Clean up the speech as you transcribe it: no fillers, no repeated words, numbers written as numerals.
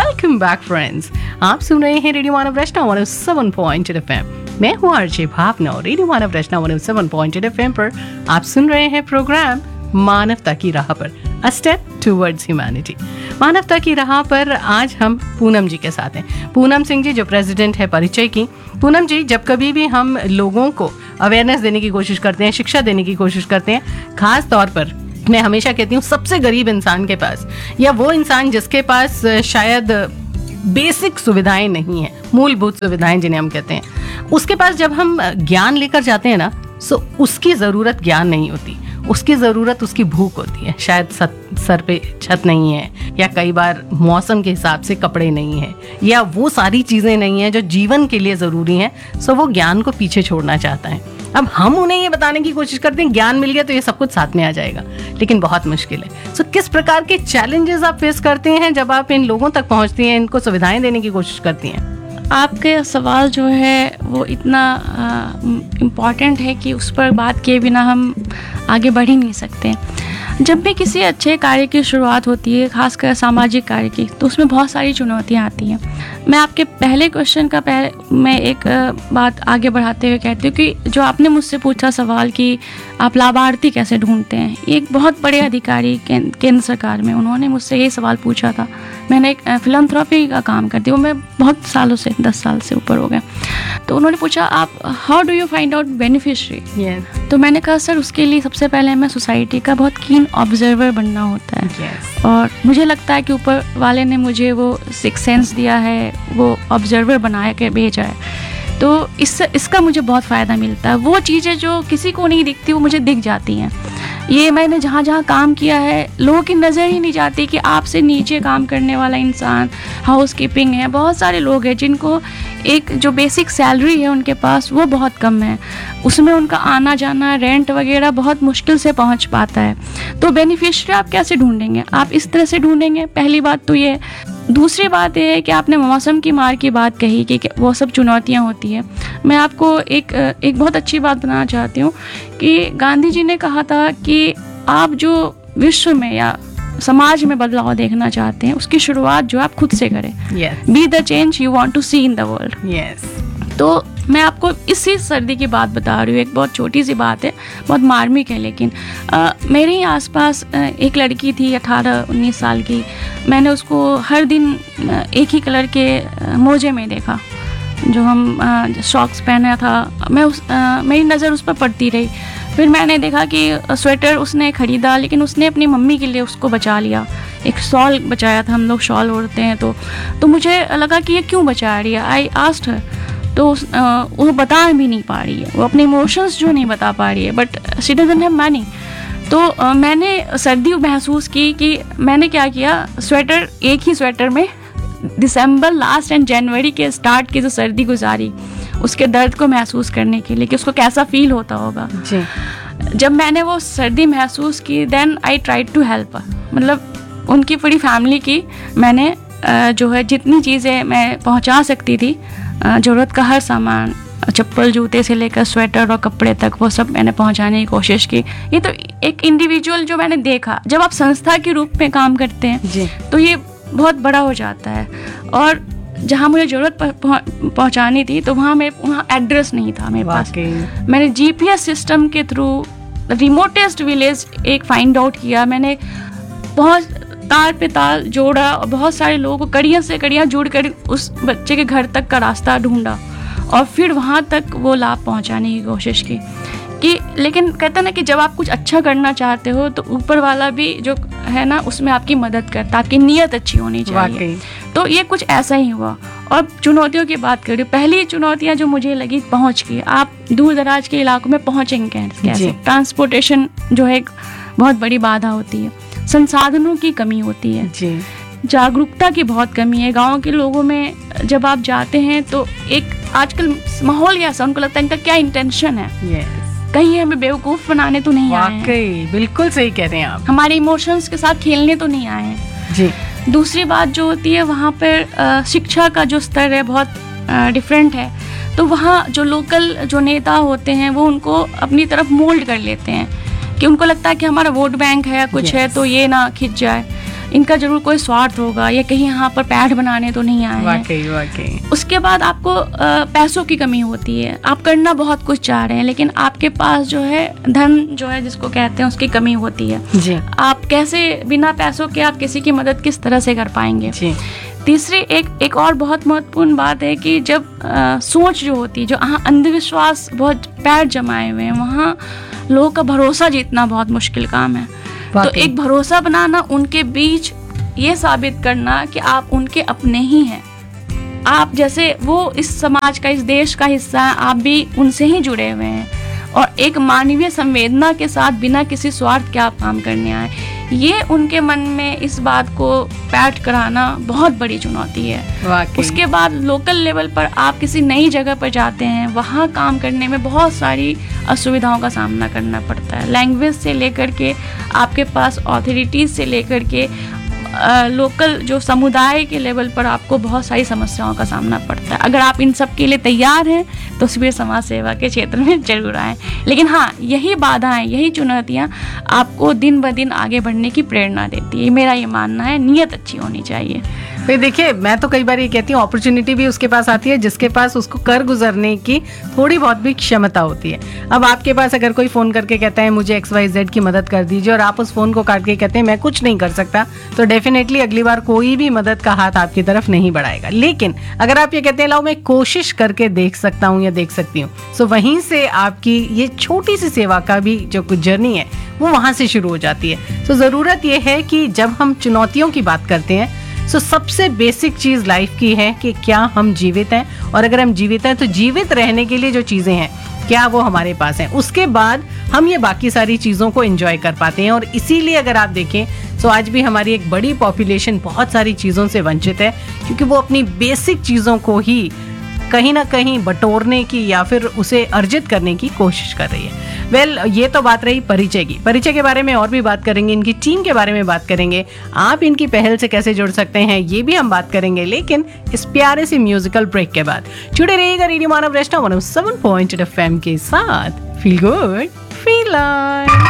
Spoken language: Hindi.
Welcome back friends. आप सुन रहे हैं रेडियो मानव रचना 107.8 FM। मैं हूँ आरजे भावना और रेडियो मानव रचना 107.8 FM पर आप सुन रहे हैं प्रोग्राम मानवता की राह पर, अ स्टेप टुवर्ड्स ह्यूमैनिटी। मानवता की राह पर आज हम पूनम जी के साथ हैं। पूनम सिंह जी जो प्रेसिडेंट है परिचय की। पूनम जी, जब कभी भी हम लोगों को अवेयरनेस देने की कोशिश करते हैं, शिक्षा देने की कोशिश करते हैं, खास तौर पर मैं हमेशा कहती हूँ सबसे गरीब इंसान के पास, या वो इंसान जिसके पास शायद बेसिक सुविधाएं नहीं हैं, मूलभूत सुविधाएं जिन्हें हम कहते हैं, उसके पास जब हम ज्ञान लेकर जाते हैं ना, तो उसकी ज़रूरत ज्ञान नहीं होती, उसकी ज़रूरत उसकी भूख होती है। शायद सर पे छत नहीं है, या कई बार मौसम के हिसाब से कपड़े नहीं हैं, या वो सारी चीज़ें नहीं हैं जो जीवन के लिए ज़रूरी हैं, सो वो ज्ञान को पीछे छोड़ना चाहता है। अब हम उन्हें ये बताने की कोशिश करते हैं ज्ञान मिल गया तो ये सब कुछ साथ में आ जाएगा, लेकिन बहुत मुश्किल है। सो किस प्रकार के चैलेंजेस आप फेस करते हैं जब आप इन लोगों तक पहुंचती हैं, इनको सुविधाएं देने की कोशिश करती हैं? आपके सवाल जो है वो इतना इम्पॉर्टेंट है कि उस पर बात किए बिना हम आगे बढ़ ही नहीं सकते। जब भी किसी अच्छे कार्य की शुरुआत होती है, खासकर सामाजिक कार्य की, तो उसमें बहुत सारी चुनौतियाँ आती हैं। मैं आपके पहले क्वेश्चन का मैं एक बात आगे बढ़ाते हुए कहती हूँ कि जो आपने मुझसे पूछा सवाल कि आप लाभार्थी कैसे ढूंढते हैं, एक बहुत बड़े अधिकारी केंद्र सरकार में उन्होंने मुझसे ये सवाल पूछा था। मैंने एक फिलैंथ्रोपी का काम करती हूँ, मैं बहुत सालों से 10 साल से ऊपर हो गए। तो उन्होंने पूछा आप how do you find out beneficiary. तो मैंने कहा सर उसके लिए सबसे पहले हमें सोसाइटी का बहुत कीन ऑब्जर्वर बनना होता है। और मुझे लगता है कि ऊपर वाले ने मुझे वो सिक्स सेंस दिया है, वो ऑब्जर्वर बनाया के भेजा है। तो इसका मुझे बहुत फ़ायदा मिलता है। वो चीज़ें जो किसी को नहीं दिखती वो मुझे दिख जाती हैं। ये मैंने जहाँ जहाँ काम किया है, लोगों की नज़र ही नहीं जाती कि आपसे नीचे काम करने वाला इंसान, हाउस कीपिंग है, बहुत सारे लोग हैं जिनको एक जो बेसिक सैलरी है उनके पास वो बहुत कम है, उसमें उनका आना जाना, रेंट वगैरह बहुत मुश्किल से पहुंच पाता है। तो बेनिफिशियरी आप कैसे ढूंढेंगे? आप इस तरह से ढूंढेंगे, पहली बात तो ये। दूसरी बात यह है कि आपने मौसम की मार की बात कही कि वो सब चुनौतियाँ होती हैं। मैं आपको एक बहुत अच्छी बात बताना चाहती हूँ कि गांधी जी ने कहा था कि आप जो विश्व में या समाज में बदलाव देखना चाहते हैं, उसकी शुरुआत जो आप खुद से करें। Be the change you want to C in the world. तो मैं आपको इसी सर्दी की बात बता रही हूँ। एक बहुत छोटी सी बात है, बहुत मार्मिक है, लेकिन मेरे ही आसपास एक लड़की थी 18-19 साल की। मैंने उसको हर दिन एक ही कलर के मोजे में देखा, जो हम सॉक्स पहना था। मेरी नज़र उस पर पड़ती रही। फिर मैंने देखा कि स्वेटर उसने ख़रीदा, लेकिन उसने अपनी मम्मी के लिए उसको बचा लिया। एक शॉल बचाया था, हम लोग शॉल ओढ़ते हैं, तो मुझे लगा कि ये क्यों बचा रही है। आई आस्क्ड हर, तो वो बता भी नहीं पा रही है, वो अपने इमोशंस जो नहीं बता पा रही है, but she doesn't have money. तो मैंने सर्दी महसूस की कि मैंने क्या किया, स्वेटर, एक ही स्वेटर में दिसंबर लास्ट एंड जनवरी के स्टार्ट की जो सर्दी गुजारी, उसके दर्द को महसूस करने के लिए कि उसको कैसा फील होता होगा जी। जब मैंने वो सर्दी महसूस की, then I tried to help, मतलब उनकी पूरी फैमिली की मैंने जो है जितनी चीज़ें मैं पहुंचा सकती थी, ज़रूरत का हर सामान, चप्पल जूते से लेकर स्वेटर और कपड़े तक, वो सब मैंने पहुंचाने की कोशिश की। ये तो एक इंडिविजुअल जो मैंने देखा। जब आप संस्था के रूप में काम करते हैं जी, तो ये बहुत बड़ा हो जाता है। और जहाँ मुझे ज़रूरत पहुँचानी थी, तो वहाँ एड्रेस नहीं था मेरे पास। मैंने GPS सिस्टम के थ्रू रिमोटेस्ट विलेज एक फाइंड आउट किया। मैंने बहुत तार पे तार जोड़ा और बहुत सारे लोगों को कड़ियाँ से कड़ियाँ जोड़कर उस बच्चे के घर तक का रास्ता ढूंढा, और फिर वहाँ तक वो लाभ पहुँचाने की कोशिश की। लेकिन कहते हैं ना कि जब आप कुछ अच्छा करना चाहते हो तो ऊपर वाला भी जो है ना, उसमें आपकी मदद करता है, आपकी नीयत अच्छी होनी चाहिए। तो ये कुछ ऐसा ही हुआ। और चुनौतियों की बात करूँ, पहली चुनौतियाँ जो मुझे लगी, पहुँच की। आप दूर दराज के इलाकों में पहुँचेंगे कैसे? ट्रांसपोर्टेशन जो है एक बहुत बड़ी बाधा होती है, संसाधनों की कमी होती है जी, जागरूकता की बहुत कमी है। गाँव के लोगों में जब आप जाते हैं तो एक आजकल माहौल ऐसा, उनको लगता है इनका क्या इंटेंशन है, कहीं हमें बेवकूफ़ बनाने तो नहीं आए हैं। बिल्कुल सही कह रहे हैं आप, हमारे इमोशंस के साथ खेलने तो नहीं आए हैं जी। दूसरी बात जो होती है, वहाँ पर शिक्षा का जो स्तर है बहुत डिफरेंट है। तो वहाँ जो लोकल जो नेता होते हैं वो उनको अपनी तरफ मोल्ड कर लेते हैं कि उनको लगता है कि हमारा वोट बैंक है कुछ है, तो ये ना खिंच जाए, इनका जरूर कोई स्वार्थ होगा, या कहीं यहाँ पर पैठ बनाने तो नहीं आए हैं। वाकई वाकई। उसके बाद आपको पैसों की कमी होती है, आप करना बहुत कुछ चाह रहे हैं लेकिन आपके पास जो है धन जो है जिसको कहते हैं उसकी कमी होती है जी। आप कैसे बिना पैसों के आप किसी की मदद किस तरह से कर पाएंगे। जी। तीसरी एक और बहुत महत्वपूर्ण बात है कि जब सोच जो होती है, जो अंधविश्वास बहुत पैर जमाए हुए हैं, वहाँ लोगों का भरोसा जीतना बहुत मुश्किल काम है। तो एक भरोसा बनाना, उनके बीच ये साबित करना कि आप उनके अपने ही हैं, आप जैसे वो इस समाज का, इस देश का हिस्सा है, आप भी उनसे ही जुड़े हुए हैं और एक मानवीय संवेदना के साथ बिना किसी स्वार्थ के आप काम करने आए, ये उनके मन में इस बात को पैठ कराना बहुत बड़ी चुनौती है। उसके बाद लोकल लेवल पर आप किसी नई जगह पर जाते हैं, वहाँ काम करने में बहुत सारी असुविधाओं का सामना करना पड़ता है, लैंग्वेज से लेकर के आपके पास ऑथोरिटीज़ से लेकर के लोकल जो समुदाय के लेवल पर आपको बहुत सारी समस्याओं का सामना पड़ता है। अगर आप इन सब के लिए तैयार हैं तो शिविर समाज सेवा के क्षेत्र में जरूर आएँ। लेकिन हाँ, यही बाधाएं, यही चुनौतियाँ आपको दिन ब दिन आगे बढ़ने की प्रेरणा देती है, मेरा ये मानना है। नीयत अच्छी होनी चाहिए। भाई देखिए, मैं तो कई बार ये कहती हूँ अपॉर्चुनिटी भी उसके पास आती है जिसके पास उसको कर गुजरने की थोड़ी बहुत भी क्षमता होती है। अब आपके पास अगर कोई फ़ोन करके कहता है मुझे XYZ की मदद कर दीजिए और आप उस फ़ोन को काट के कहते हैं मैं कुछ नहीं कर सकता, तो डेफिनेटली अगली बार कोई भी मदद का हाथ आपकी तरफ नहीं बढ़ाएगा। लेकिन अगर आप ये कहते हैं लाओ मैं कोशिश करके देख सकता हूँ या देख सकती हूँ, तो वहीं से आपकी ये छोटी सी सेवा का भी जो कुछ जर्नी है वो वहाँ से शुरू हो जाती है। तो ज़रूरत ये है कि जब हम चुनौतियों की बात करते हैं तो सबसे बेसिक चीज़ लाइफ की है कि क्या हम जीवित हैं, और अगर हम जीवित हैं तो जीवित रहने के लिए जो चीज़ें हैं क्या वो हमारे पास हैं, उसके बाद हम ये बाकी सारी चीज़ों को एंजॉय कर पाते हैं। और इसीलिए अगर आप देखें तो आज भी हमारी एक बड़ी पॉपुलेशन बहुत सारी चीज़ों से वंचित है, क्योंकि वो अपनी बेसिक चीज़ों को ही कहीं ना कहीं बटोरने की या फिर उसे अर्जित करने की कोशिश कर रही है। ये तो बात रही परिचय की। परिचय के बारे में और भी बात करेंगे, इनकी टीम के बारे में बात करेंगे, आप इनकी पहल से कैसे जुड़ सकते हैं ये भी हम बात करेंगे, लेकिन इस प्यारे से म्यूजिकल ब्रेक के बाद। जुड़े रहिएगा रेडियो मानव रेस्टा 107.8 FM के साथ। Feel good feel